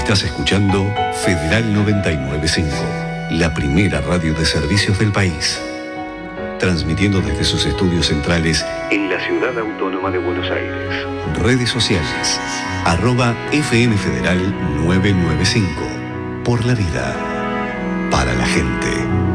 Estás escuchando Federal 995, la primera radio de servicios del país. Transmitiendo desde sus estudios centrales en la Ciudad Autónoma de Buenos Aires. Redes sociales, @FM Federal 995. Por la vida, para la gente.